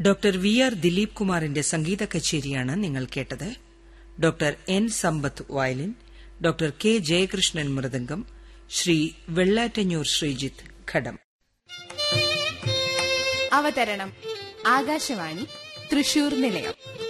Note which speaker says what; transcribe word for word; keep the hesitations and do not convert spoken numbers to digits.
Speaker 1: Doctor V R Dileep കുമാറിന്റെ സംഗീത കച്ചേരിയാണ് നിങ്ങൾ കേട്ടത്. ഡോക്ടർ എൻ സമ്പത്ത് violin, doctor K Jayakrishnan mridangam, Shri Vellattanjur Sreejith ഘടം.
Speaker 2: അവതരണം ആകാശവാണി തൃശൂർ നിലയം.